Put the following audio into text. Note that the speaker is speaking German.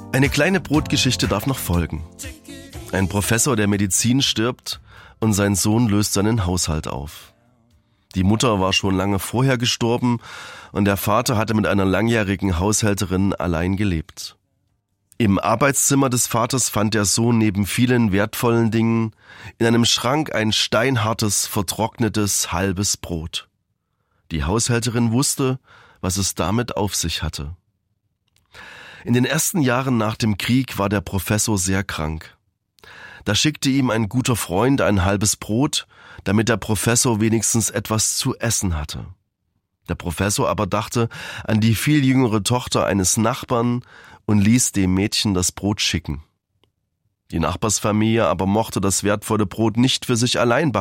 Eine kleine Brotgeschichte darf noch folgen. Ein Professor der Medizin stirbt und sein Sohn löst seinen Haushalt auf. Die Mutter war schon lange vorher gestorben und der Vater hatte mit einer langjährigen Haushälterin allein gelebt. Im Arbeitszimmer des Vaters fand der Sohn neben vielen wertvollen Dingen in einem Schrank ein steinhartes, vertrocknetes, halbes Brot. Die Haushälterin wusste, was es damit auf sich hatte. In den ersten Jahren nach dem Krieg war der Professor sehr krank. Da schickte ihm ein guter Freund ein halbes Brot, damit der Professor wenigstens etwas zu essen hatte. Der Professor aber dachte an die viel jüngere Tochter eines Nachbarn und ließ dem Mädchen das Brot schicken. Die Nachbarsfamilie aber mochte das wertvolle Brot nicht für sich allein behalten.